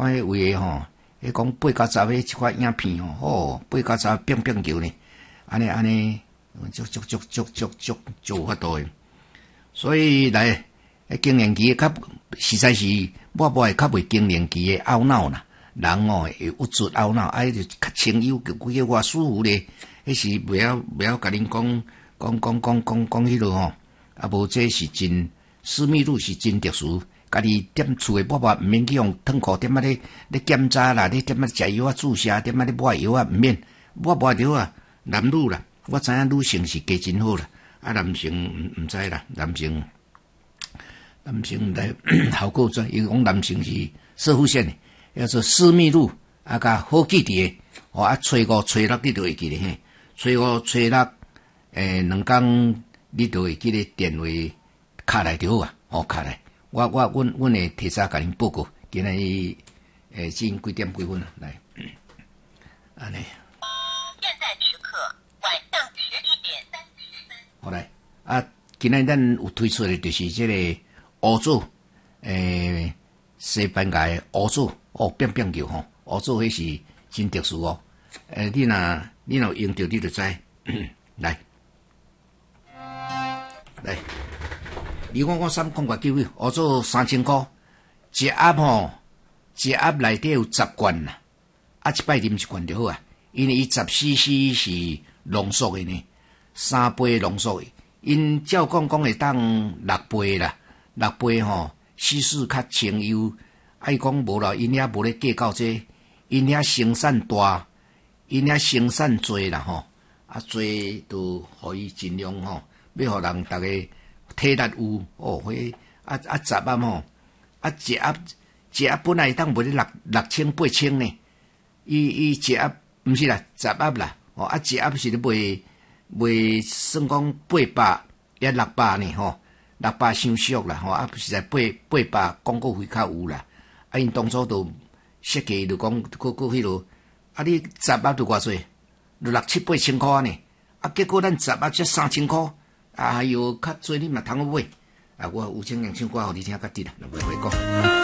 看迄位诶吼，迄讲8到10个一块影片吼，8到10乒乒球呢，安尼，足有法度诶。所以来，经年期较实在是我会较袂经年期诶懊恼啦。人会有出懊恼，就较清幽，叫我舒服咧。迄是袂晓甲恁讲迄落吼，无这是真私密度是真特殊。家己踮厝诶，我毋免去用烫裤踮咧检查啦，咧踮食药注射，踮咧抹药毋免。我抹着啊，男女啦，我知影女性是加真好啦，男性毋知啦，男性来效果怎？伊讲男性是射护线诶。要做私密露，甲好记伫诶，初五、初六你就会记咧嘿。初五、初六，2工你就会记咧电话卡来着啊，卡来。阮会提早甲恁报告，今日至几点几分啊？来，安尼。现在时刻晚上11点33分。好来，今日咱有推出诶，就是这个欧洲，西班牙诶欧洲。乒球吼，乌做迄是真特殊哦。你若用着，你就知。来，253讲过9位，乌做3000块，一盒吼，一盒内底有10罐啦，一摆啉1罐就好啊。因为伊10cc 是浓缩诶呢，3杯浓缩诶。因照讲会当6杯啦，6杯吼，稀释较清幽。伊讲无啦，因遐无咧计较这，因遐生产大，因遐生产多啦吼，多都互伊尽量吼，要互人逐个体力有迄10盒吼，一盒本来当卖咧6000、8000呢，伊一盒毋是啦，10盒啦，一盒是咧卖算讲800也600呢吼，600伤俗啦吼，实在800广告费较有啦。因当初都设计就讲，迄落，你10盒就偌济，就6、7、8千块呢。结果咱10盒才3000块，哎哟，较济你嘛通买。我有情形唱歌互你听较直啦，袂讲。